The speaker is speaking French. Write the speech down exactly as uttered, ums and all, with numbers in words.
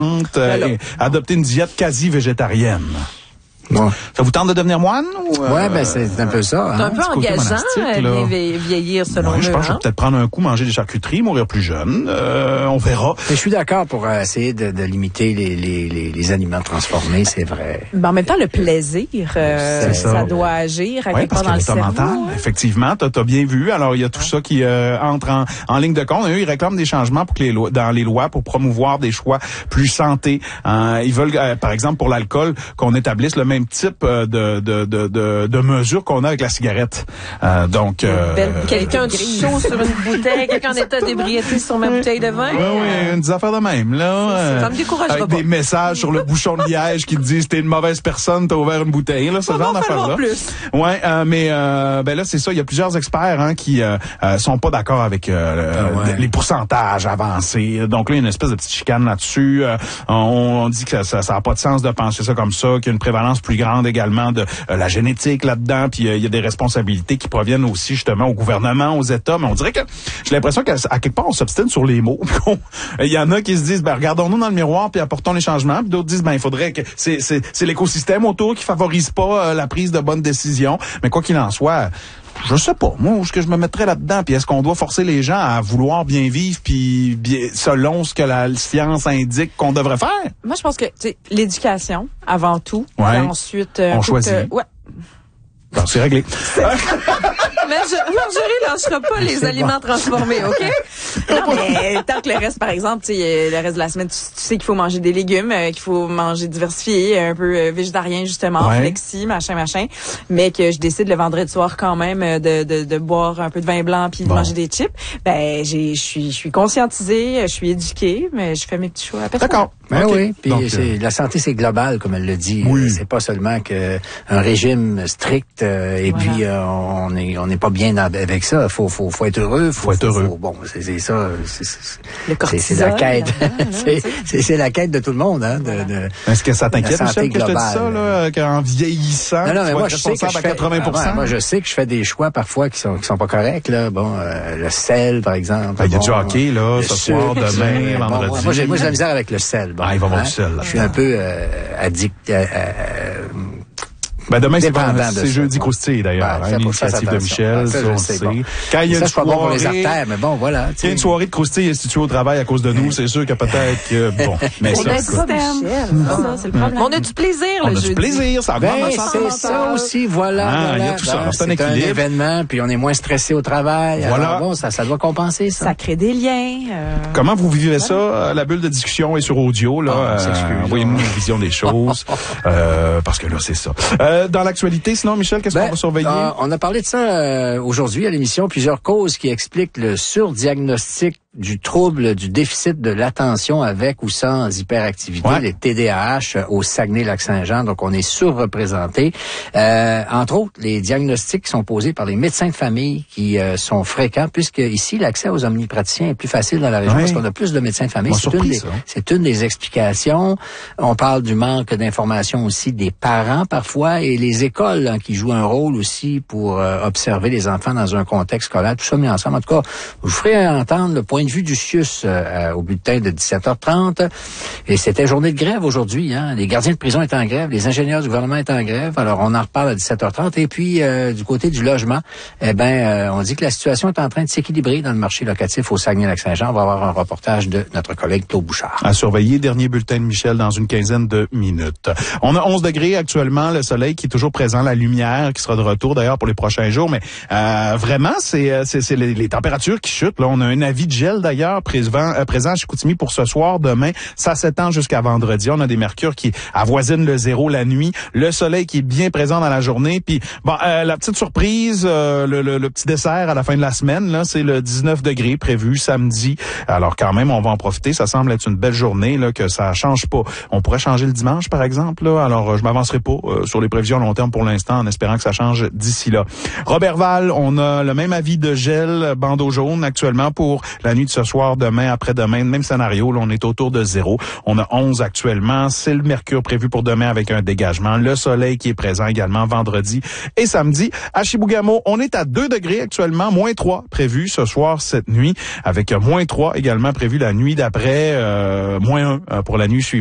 euh, et adopter une diète quasi végétarienne. Ouais. Ça vous tente de devenir moine? Ou, euh, ouais, ben c'est un peu ça. C'est hein? un peu engageant, euh, vieillir selon ouais, eux. Je pense hein? que je vais peut-être prendre un coup, manger des charcuteries, mourir plus jeune. Euh, on verra. Mais je suis d'accord pour euh, essayer de, de limiter les, les, les, les aliments transformés, c'est vrai. Ben, en même temps, le plaisir, euh, ça. ça doit agir à ouais, quelque part dans le cerveau. Mental, hein? Effectivement, t'as as bien vu. Alors, il y a tout ouais. ça qui euh, entre en, en ligne de compte. Eux, ils réclament des changements pour que les lois, dans les lois pour promouvoir des choix plus santé. Euh, ils veulent, euh, par exemple, pour l'alcool, qu'on établisse le même type euh, de De, de, de, de, de mesures qu'on a avec la cigarette. Euh, donc, euh, quelqu'un de chaud sur une bouteille, quelqu'un en état d'ébriété sur ma bouteille de vin. Oui, oui, une affaire de même, là. Ça, ça me découragera avec pas. Des messages sur le bouchon de liège qui te disent t'es une mauvaise personne, t'as ouvert une bouteille, là, ce genre d'affaire-là. Ouais, euh, mais euh, ben là, c'est ça. Il y a plusieurs experts hein, qui euh, euh, sont pas d'accord avec euh, ah ouais. les pourcentages avancés. Donc là, il y a une espèce de petite chicane là-dessus. Euh, on, on dit que ça, ça a pas de sens de penser ça comme ça, qu'il y a une prévalence plus grande également de euh, la génétique là-dedans, puis il euh, y a des responsabilités qui proviennent aussi justement au gouvernement, aux États, mais on dirait que j'ai l'impression qu'à à quelque part on s'obstine sur les mots. Il y en a qui se disent ben regardons-nous dans le miroir puis apportons les changements, puis d'autres disent ben il faudrait que c'est c'est c'est l'écosystème autour qui favorise pas euh, la prise de bonnes décisions, mais quoi qu'il en soit, je sais pas, moi, où est-ce que je me mettrais là-dedans? Puis est-ce qu'on doit forcer les gens à vouloir bien vivre puis bien, selon ce que la science indique qu'on devrait faire? Moi, je pense que, tu sais, l'éducation, avant tout. Ouais. Et ensuite... Euh, on choisit. Euh, ouais. Bon, c'est réglé. Mais je, Marjorie lâchera pas les aliments bon. transformés, OK? Non, mais tant que le reste, par exemple, tu sais, le reste de la semaine, tu, tu sais qu'il faut manger des légumes, euh, qu'il faut manger diversifié, un peu euh, végétarien, justement, ouais. flexi, machin, machin, mais que je décide le vendredi soir quand même de, de, de boire un peu de vin blanc puis de bon. manger des chips, ben, j'ai, je suis, je suis conscientisée, je suis éduquée, mais je fais mes petits choix. D'accord. Ben okay. oui, puis Donc, c'est, la santé, c'est global, comme elle le dit. Oui. C'est pas seulement que un régime strict euh, et voilà. puis euh, on est on n'est pas bien avec ça. Faut faut faut être heureux. Faut, faut être heureux. Faut, bon, c'est, c'est ça. C'est, c'est, le cortisol, c'est, c'est la quête. Là, là, c'est, c'est c'est la quête de tout le monde, hein. De, de Est-ce que ça t'inquiète, Michel, que je te dis ça, là, qu'en vieillissant, non, non, mais tu moi, vas je être sais que responsable je à quatre-vingts pour cent? Fais, ouais, moi, je sais que je fais des choix parfois qui sont qui sont pas corrects, là. Bon, euh, le sel, par exemple. Ben, il y a bon, du hockey, là, ce sucre, soir, demain, bon, vendredi. Moi, j'ai, moi, j'ai la misère avec le sel. Bon, ah, il va avoir hein? du sel, là. Je suis un peu euh, addict. Euh, euh, Ben demain, c'est, pas, c'est de jeudi croustille, d'ailleurs. Ouais, hein, l'initiative de Michel, ça, ça, on sait. Bon. Quand il y a ça, une soirée, pas bon pour les artères, mais bon, voilà. Il y a une soirée de croustille instituée au travail à cause de nous, c'est sûr que peut-être que, bon, mais on ça, a du système. Ça, c'est le problème. On a du plaisir, on le a jeudi. du plaisir, ça ben, c'est ça aussi, voilà. Ah, voilà. il y a tout ça. Ben, c'est un c'est équilibre. un événement, puis on est moins stressé au travail. Voilà. Alors, bon, ça, ça doit compenser, ça. Ça crée des liens. Euh... Comment vous vivez ça? La bulle de discussion est sur audio, là. Ah, euh, envoyez-nous une vision des choses. euh, parce que là, c'est ça. Euh, dans l'actualité, sinon, Michel, qu'est-ce ben, qu'on va surveiller? Euh, on a parlé de ça euh, aujourd'hui à l'émission, plusieurs causes qui expliquent le surdiagnostic du trouble du déficit de l'attention avec ou sans hyperactivité, ouais. les T D A H au Saguenay-Lac-Saint-Jean. Donc, on est surreprésenté. Euh, entre autres, les diagnostics sont posés par les médecins de famille qui euh, sont fréquents, puisque ici, l'accès aux omnipraticiens est plus facile dans la région ouais. parce qu'on a plus de médecins de famille. C'est, surpris, une des, c'est une des explications. On parle du manque d'informations aussi des parents parfois et les écoles hein, qui jouent un rôle aussi pour euh, observer les enfants dans un contexte scolaire. Tout ça mis ensemble. En tout cas, je vous ferai entendre le point de vue du C I U S euh, au bulletin de dix-sept heures trente. Et c'était journée de grève aujourd'hui. Hein. Les gardiens de prison étaient en grève, les ingénieurs du gouvernement étaient en grève. Alors, on en reparle à dix-sept heures trente. Et puis, euh, du côté du logement, eh ben, euh, on dit que la situation est en train de s'équilibrer dans le marché locatif au Saguenay-Lac-Saint-Jean. On va avoir un reportage de notre collègue Claude Bouchard. À surveiller, dernier bulletin de Michel dans une quinzaine de minutes. On a onze degrés actuellement, le soleil qui est toujours présent, la lumière qui sera de retour d'ailleurs pour les prochains jours. Mais euh, vraiment, c'est, c'est, c'est les, les températures qui chutent. Là, on a un avis de gel d'ailleurs présent, euh, présent à Chicoutimi pour ce soir, demain. Ça s'étend jusqu'à vendredi. On a des mercures qui avoisinent le zéro la nuit. Le soleil qui est bien présent dans la journée. Puis bon, euh, la petite surprise, euh, le, le, le petit dessert à la fin de la semaine, là, c'est le dix-neuf degrés prévu samedi. Alors quand même, on va en profiter. Ça semble être une belle journée, là, que ça change pas. On pourrait changer le dimanche, par exemple. Là. Alors, je m'avancerai pas euh, sur les prévisions à long terme pour l'instant, en espérant que ça change d'ici là. Robertval, on a le même avis de gel, bandeau jaune actuellement pour la nuit nuit de ce soir, demain, après-demain, même scénario, là, on est autour de zéro. On a onze actuellement. C'est le mercure prévu pour demain avec un dégagement. Le soleil qui est présent également vendredi et samedi. À Chibougamau, on est à deux degrés actuellement, moins trois prévu ce soir, cette nuit, avec moins trois également prévu la nuit d'après, euh, moins un pour la nuit suivante.